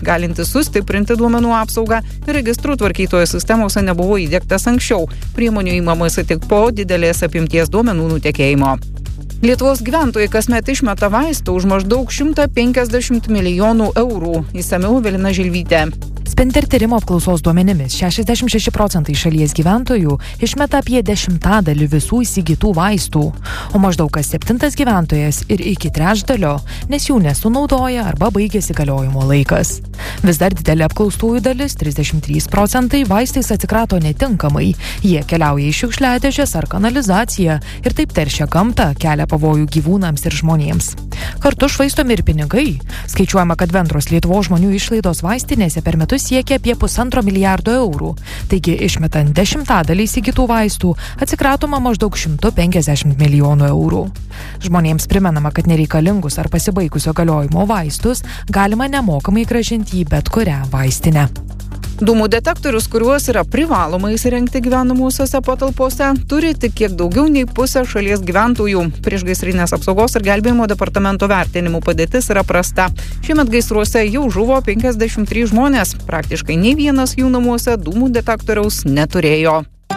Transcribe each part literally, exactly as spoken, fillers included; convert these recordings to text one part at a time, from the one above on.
galinti sustiprinti duomenų apsaugą, registrų tvarkytojo sistemose nebuvo įdiegtas anksčiau. Priemonių įmamasi tik po didelės apimties duomenų nutekėjimo. Lietuvos gyventojai kasmet išmeta vaistų už maždaug šimtą penkiasdešimt milijonų eurų. Išsamiau Evelina Žilvytė. Spinter tyrimo apklausos duomenimis šešiasdešimt šeši procentai šalies gyventojų išmeta apie dešimtadalį visų įsigytų vaistų, o maždaug kas septintas gyventojas ir iki trečdalio, nes jų nesunaudoja arba baigėsi galiojimo laikas. Vis dar didelė apklaustųjų dalis, trisdešimt trys procentai, vaistais atsikrato netinkamai. Jie keliauja į šiukšliadėžes ar kanalizaciją ir taip teršia gamtą, kelia pavojų gyvūnams ir žmonėms. Kartu švaistomi ir pinigai. Skaičiuojama, kad bendros Lietuvos žmonių išlaidos vaistinėse per metus siekia apie pusantro milijardo eurų. Taigi, išmetant dešimtadalį įsigytų vaistų, atsikratoma maždaug šimtas penkiasdešimt milijonų eurų. Žmonėms primenama, kad nereikalingus ar pasibaigusio galiojimo vaistus galima nemokamai grąžinti į bet kurią vaistinę. Dūmų detektorius, kuriuos yra privaloma įsirengti gyvenamuosiuose patalpose, turi tik kiek daugiau nei pusę šalies gyventojų. Priešgaisrinės apsaugos ir gelbėjimo departamento vertinimų padėtis yra prasta. Šiemet gaisruose jau žuvo penkiasdešimt trys žmonės. Praktiškai nei vienas jų namuose dūmų detektoriaus neturėjo.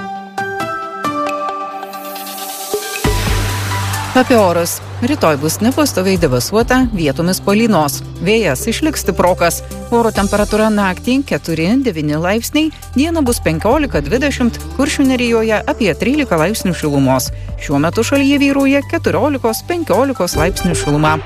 Apie orus. Rytoj bus nepastoviai debesuota, vietomis palynos. Vėjas išliks stiprokas. Oro temperatūra naktį keturi devyni laipsniai, dieną bus penkiolika dvidešimt, Kuršių nerijoje apie trylika laipsnių šilumos. Šiuo metu šalyje vyrauja keturiolikos penkiolikos laipsnių šiluma.